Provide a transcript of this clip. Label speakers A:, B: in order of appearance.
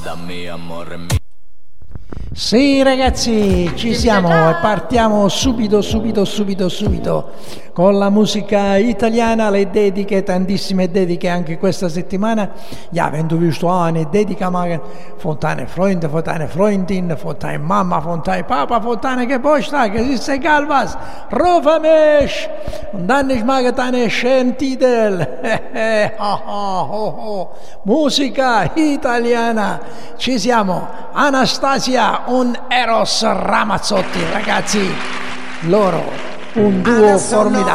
A: Dammi amore mio.
B: Sì ragazzi, ci siamo e partiamo subito con la musica italiana, le dediche, tantissime dediche anche questa settimana. Ja, wenn du willst eine Dedica machen von deinen Freunden, von deiner Freundin, von deiner Mama, von deinem Papa, von deinem Geburtstag, es ist egal was, rufe mich und dann ich mache deine schönen Titel. Musica italiana, ci siamo, Anastasia un Eros Ramazzotti, ragazzi, loro un duo formidabile.